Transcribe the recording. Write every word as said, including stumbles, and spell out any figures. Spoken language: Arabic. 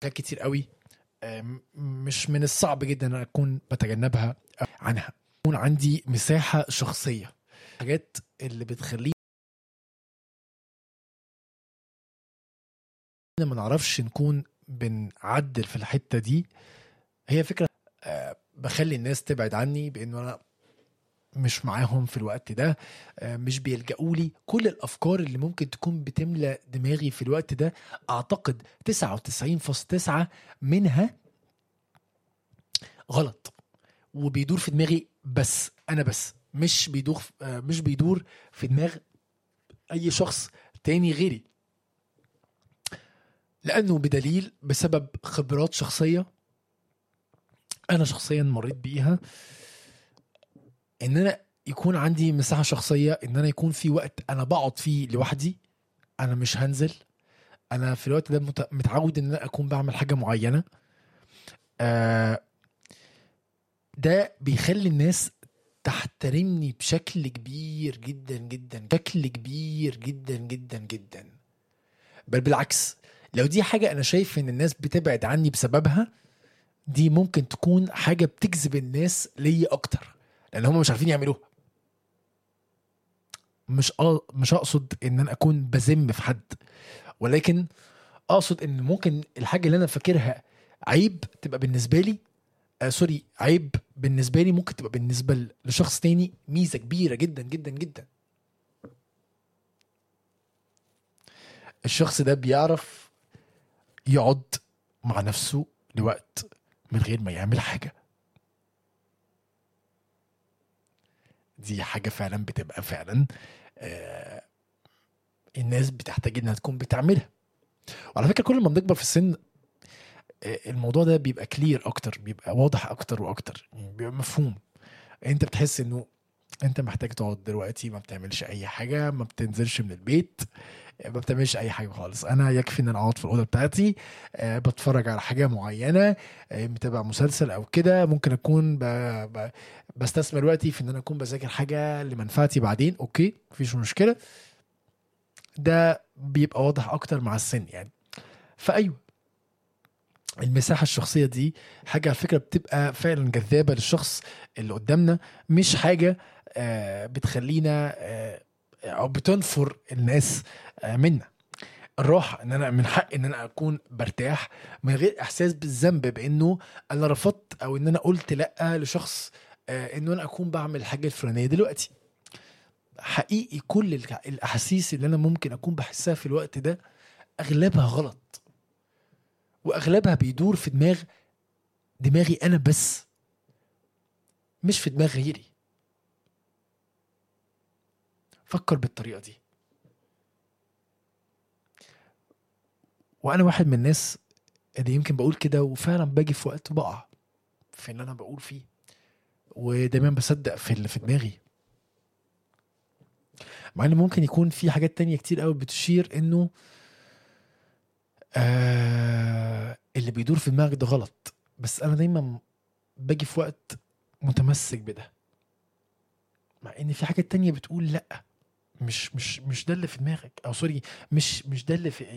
حاجات كتير قوي آم، مش من الصعب جدا ان أنا اكون بتجنبها عنها. يكون عندي مساحة شخصية، حاجات اللي بتخلينا ما نعرفش نكون بنعدل في الحتة دي. هي فكرة آه، بخلي الناس تبعد عني بانه انا مش معاهم في الوقت ده، آه، مش بيلجأوا لي. كل الافكار اللي ممكن تكون بتملى دماغي في الوقت ده اعتقد تسعة وتسعين فاصلة تسعة منها غلط، وبيدور في دماغي بس انا بس، مش بيدور آه، مش بيدور في دماغ اي شخص تاني غيري. لانه بدليل بسبب خبرات شخصية انا شخصيا مريت بيها، ان انا يكون عندي مساحة شخصية، ان انا يكون في وقت انا بقعد فيه لوحدي، انا مش هنزل. انا في الوقت ده مت- متعود ان انا اكون بعمل حاجة معينة. آه ده بيخلي الناس تحترمني بشكل كبير جدا جدا، بشكل كبير جدا جدا جدا. بل بالعكس، لو دي حاجة انا شايف ان الناس بتبعد عني بسببها، دي ممكن تكون حاجة بتجذب الناس ليا اكتر، لان هم مش عارفين يعملوها. مش أ... مش اقصد ان انا اكون بذم في حد، ولكن اقصد ان ممكن الحاجة اللي انا فاكرها عيب تبقى بالنسبة لي، آه سوري، عيب بالنسبة لي ممكن تبقى بالنسبة ل- لشخص تاني ميزة كبيرة جدا جدا جدا. الشخص ده بيعرف يقعد مع نفسه لوقت من غير ما يعمل حاجة. دي حاجة فعلا بتبقى فعلا آه الناس بتحتاج انها تكون بتعملها. وعلى فكرة كل ما بنكبر في السن آه الموضوع ده بيبقى كلير اكتر، بيبقى واضح اكتر واكتر، يعني بيبقى مفهوم. انت بتحس انه انت محتاج تقعد دلوقتي، ما بتعملش اي حاجة، ما بتنزلش من البيت، ما بتعملش اي حاجه خالص. انا يكفي ان انا اقعد في الاوضه بتاعتي، أه بتفرج على حاجه معينه، أه متابع مسلسل او كده. ممكن اكون ب... ب... بستثمر وقتي في ان انا اكون بذاكر حاجه لمنفعتي بعدين، اوكي مفيش مشكله. ده بيبقى واضح اكتر مع السن يعني. فايوه، المساحه الشخصيه دي حاجه على فكره بتبقى فعلا جذابه للشخص اللي قدامنا، مش حاجه أه بتخلينا أه او بتنفر الناس أه منا. الراحة ان انا من حق ان انا اكون برتاح من غير احساس بالذنب بانه انا رفضت او ان انا قلت لا لشخص، آه انه انا اكون بعمل الحاجة الفلانية دلوقتي. حقيقي كل الك- الاحاسيس اللي انا ممكن اكون بحسها في الوقت ده اغلبها غلط، واغلبها بيدور في دماغ دماغي انا بس، مش في دماغ غيري. فكر بالطريقة دي. وانا واحد من الناس اللي يمكن بقول كده، وفعلا باجي في وقت بقع في اللي انا بقول فيه، ودايما بصدق في اللي في دماغي. مع ان ممكن يكون في حاجات تانية كتير قوي بتشير انه آه اللي بيدور في دماغك ده غلط، بس انا دايما باجي في وقت متمسك بده، مع ان في حاجات تانية بتقول لا، مش مش مش ده اللي في دماغك، او سوري، مش مش ده اللي في